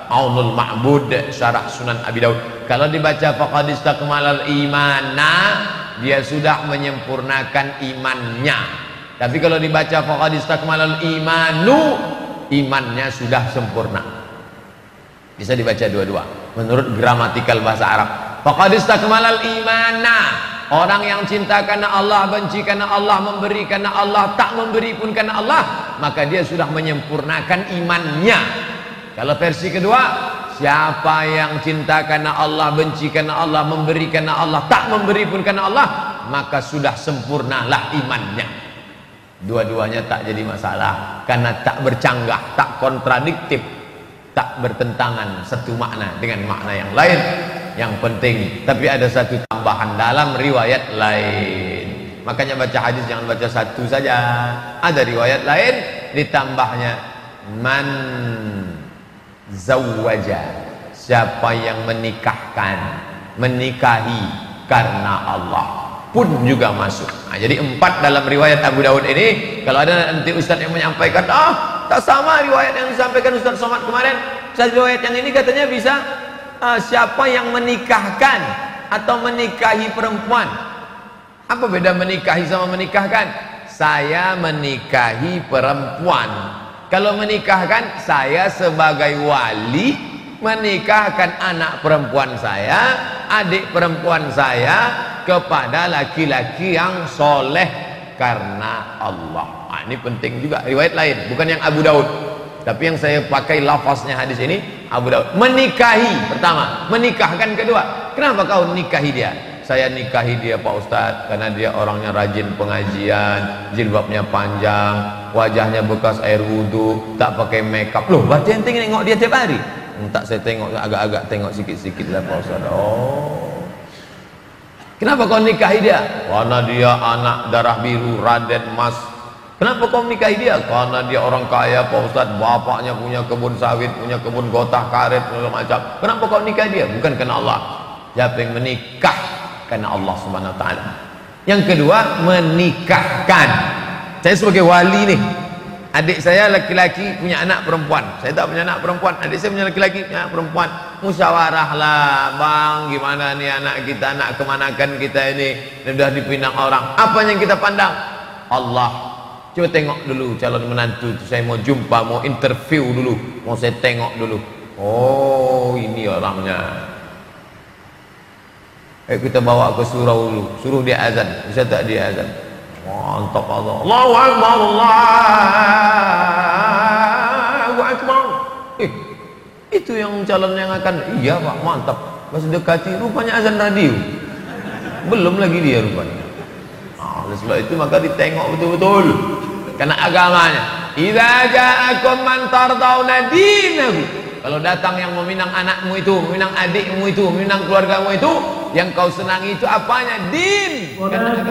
Aunul Ma'bud syarah Sunan Abi Daud. Kalau dibaca faqad istakmalal imana, dia sudah menyempurnakan imannya. Tapi kalau dibaca faqad istakmalal imanu, imannya sudah sempurna. Bisa dibaca dua-dua menurut gramatikal bahasa Arab. Faqad istakmalal imana, orang yang cinta karena Allah, benci karena Allah, memberi karena Allah, tak memberi pun karena Allah, maka dia sudah menyempurnakan imannya. Kalau versi kedua, siapa yang cinta karena Allah, benci karena Allah, memberi karena Allah, tak memberi pun karena Allah, maka sudah sempurnalah imannya. Dua-duanya tak jadi masalah karena tak bercanggah, tak kontradiktif, tak bertentangan satu makna dengan makna yang lain. Yang penting, tapi ada satu tambahan dalam riwayat lain. Makanya baca hadis jangan baca satu saja. Ada riwayat lain ditambahnya man zawwaja, siapa yang menikahkan, menikahi karena Allah pun juga masuk. Nah, jadi 4 dalam riwayat Abu Daud ini. Kalau ada nanti Ustadz yang menyampaikan, tak sama riwayat yang disampaikan Ustadz Somad kemarin, riwayat yang ini katanya bisa siapa yang menikahkan atau menikahi perempuan. Apa beda menikahi sama menikahkan? Saya menikahi perempuan. Kalau menikahkan, saya sebagai wali menikahkan anak perempuan saya, adik perempuan saya kepada laki-laki yang soleh karena Allah. Nah, ini penting juga riwayat lain, bukan yang Abu Daud. Tapi yang saya pakai lafaznya hadis ini Abu Daud. Menikahi pertama, menikahkan kedua. Kenapa kau nikahi dia? Saya nikahi dia Pak Ustadz karena dia orangnya rajin pengajian, jilbabnya panjang, wajahnya bekas air wudhu, tak pakai makeup. Loh, berarti ente nengok dia tiap hari? Tak, saya tengok agak-agak, tengok sikit-sikit lah Pak Ustadz. Oh, kenapa kau nikahi dia? Karena dia anak darah biru Raden Mas. Kenapa kau nikahi dia? Karena dia orang kaya Pak Ustadz, bapaknya punya kebun sawit, punya kebun gotah karet, segala macam. Kenapa kau nikahi dia? Bukan karena Allah. Siapa yang menikah karena Allah Subhanahu wa taala. Yang kedua, menikahkan. Saya sebagai wali nih, adik saya laki-laki punya anak perempuan, saya tak punya anak perempuan, adik saya punya laki-laki punya anak perempuan. Musyawarah lah, bang, gimana nih anak kita, anak kemanakan kita ini, sudah dipinang orang. Apa yang kita pandang? Allah. Coba tengok dulu calon menantu itu, saya mau jumpa, mau interview dulu, mau saya tengok dulu. Oh, ini orangnya. Kita bawa ke surau dulu, suruh dia azan, bisa tak dia azan? Mantap Allah. Allahu Akbar, Allahu Akbar. Itu yang calon yang akan. Iya Pak, mantap. Masih dekati, rupanya azan radio. Belum lagi dia rupanya. Oleh sebab itu maka ditengok betul-betul karena agamanya. Idza ja'akum man tardawna dinahu, kalau datang yang meminang anakmu itu, meminang adikmu itu, meminang keluargamu itu, yang kau senangi itu apanya? Din.